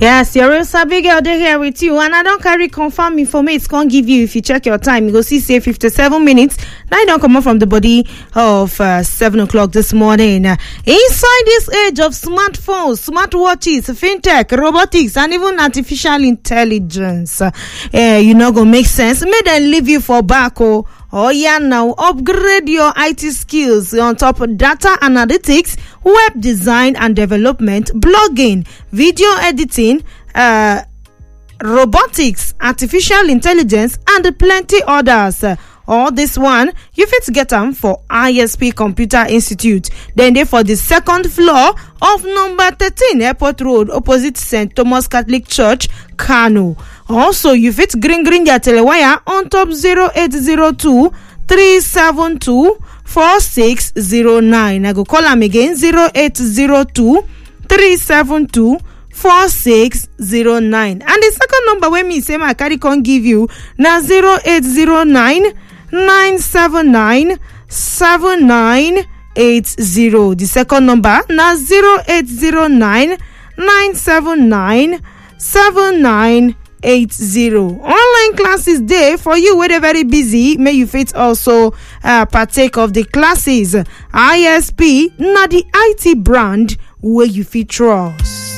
Yes, your real sabi girl dey here with you, and I don't carry confirm information. Can't give you if you check your time. You go see say 57 minutes. Now you don't come up from the body of 7 o'clock this morning. Inside this age of smartphones, smartwatches, fintech, robotics, and even artificial intelligence, you know go make sense. May them leave you for back Oh yeah, now upgrade your IT skills on top of data analytics, web design and development, blogging, video editing, robotics, artificial intelligence, and plenty others. All this one, you fit get them for ISP Computer Institute. Then they for the second floor of number 13 Airport Road, opposite St. Thomas Catholic Church, Kano. Also, you fit green their telewire on top 0802 372 4609. I go call them again 0802 372 4609. And the second number when me say my carry can give you now 0809 979 7980. The second number now 0809 979 7980. Online classes day for you when they're very busy. May you fit also partake of the classes. ISP, not the IT brand where you fit trust.